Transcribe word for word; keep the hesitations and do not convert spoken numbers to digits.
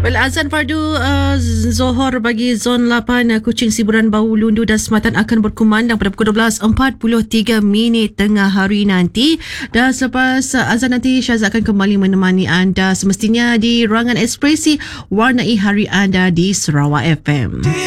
Well, azan fardu uh, Zohor bagi Zon lapan uh, Kuching, Siburan, Bau, Lundu dan Sematan akan berkumandang pada pukul dua belas empat puluh tiga minit tengah hari nanti. Dan selepas uh, azan nanti, Syazad akan kembali menemani anda semestinya di Ruangan Ekspresi, warnai hari anda di Sarawak F M.